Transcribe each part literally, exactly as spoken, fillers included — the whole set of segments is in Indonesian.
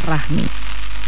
Rahmi.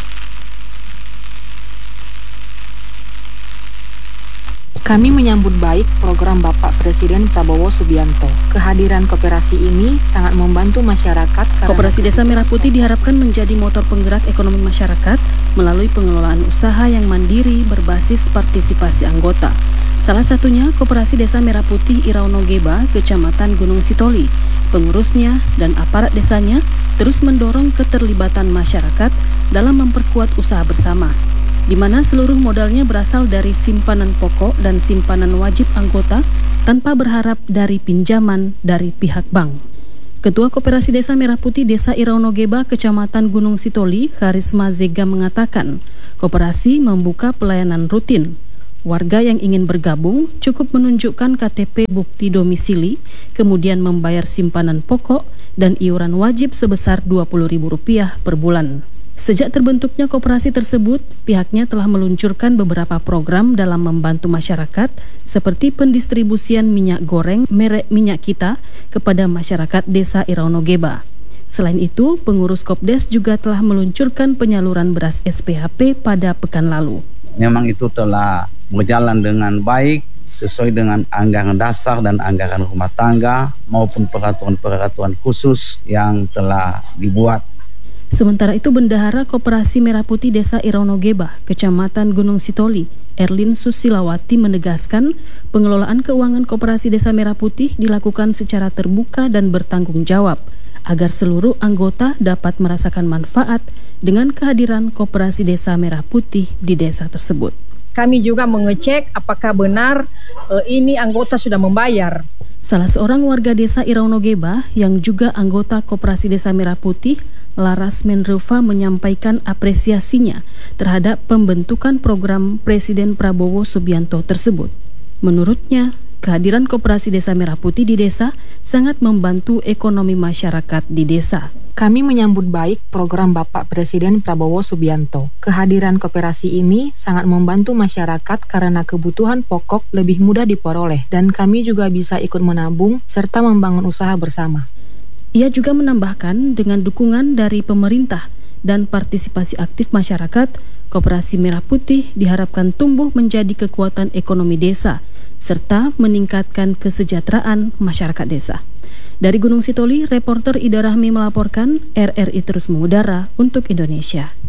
Kami menyambut baik program Bapak Presiden Prabowo Subianto. Kehadiran koperasi ini sangat membantu masyarakat. Koperasi Desa Merah Putih diharapkan menjadi motor penggerak ekonomi masyarakat melalui pengelolaan usaha yang mandiri berbasis partisipasi anggota. Salah satunya Koperasi Desa Merah Putih Iraunogeba, Kecamatan Gunung Sitoli. Pengurusnya dan aparat desanya terus mendorong keterlibatan masyarakat dalam memperkuat usaha bersama, di mana seluruh modalnya berasal dari simpanan pokok dan simpanan wajib anggota tanpa berharap dari pinjaman dari pihak bank. Ketua Koperasi Desa Merah Putih Desa Iraunogeba, Kecamatan Gunung Sitoli, Karisma Zega mengatakan, koperasi membuka pelayanan rutin. Warga yang ingin bergabung cukup menunjukkan K T P bukti domisili, kemudian membayar simpanan pokok dan iuran wajib sebesar dua puluh ribu rupiah per bulan. Sejak terbentuknya koperasi tersebut, pihaknya telah meluncurkan beberapa program dalam membantu masyarakat seperti pendistribusian minyak goreng merek Minyak Kita kepada masyarakat Desa Iraunogeba. Selain itu, pengurus Kopdes juga telah meluncurkan penyaluran beras S P H P pada pekan lalu. Memang itu telah berjalan dengan baik sesuai dengan anggaran dasar dan anggaran rumah tangga maupun peraturan-peraturan khusus yang telah dibuat. Sementara itu, Bendahara Koperasi Merah Putih Desa Iraunogeba, Kecamatan Gunung Sitoli, Erlin Susilawati menegaskan pengelolaan keuangan Koperasi Desa Merah Putih dilakukan secara terbuka dan bertanggung jawab agar seluruh anggota dapat merasakan manfaat dengan kehadiran Koperasi Desa Merah Putih di desa tersebut. Kami juga mengecek apakah benar uh, ini anggota sudah membayar. Salah seorang warga desa Iraunogeba yang juga anggota Koperasi Desa Merah Putih, Laras Menrufa, menyampaikan apresiasinya terhadap pembentukan program Presiden Prabowo Subianto tersebut. Menurutnya, kehadiran Koperasi Desa Merah Putih di desa sangat membantu ekonomi masyarakat di desa. Kami menyambut baik program Bapak Presiden Prabowo Subianto. Kehadiran koperasi ini sangat membantu masyarakat karena kebutuhan pokok lebih mudah diperoleh dan kami juga bisa ikut menabung serta membangun usaha bersama. Ia juga menambahkan dengan dukungan dari pemerintah dan partisipasi aktif masyarakat, Koperasi Merah Putih diharapkan tumbuh menjadi kekuatan ekonomi desa serta meningkatkan kesejahteraan masyarakat desa. Dari Gunung Sitoli, reporter Ida Rahmi melaporkan. R R I terus mengudara untuk Indonesia.